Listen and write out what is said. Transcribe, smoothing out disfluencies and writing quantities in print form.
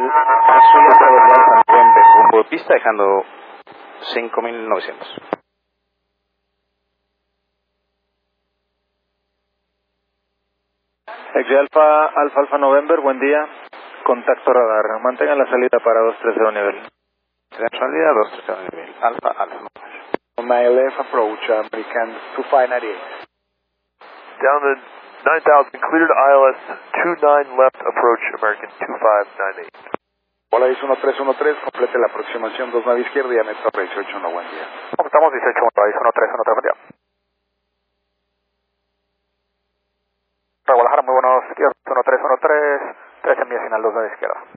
Suya Alfa November, rumbo de pista, dejando 5.900. Alfa November, buen día. Contacto radar. Mantengan la salida para 230 nivel. Salida 230 nivel. Alfa November. On my left approach, American 2598. Down to 9,000, cleared ILS 29 left approach, American 2598. Hola, es 1313, complete la aproximación 29 izquierda y anexo 18, buen día. Estamos 18, 1313, buen día. Guadalajara, muy buenos días, 1313, 13 en vía final 29 izquierda.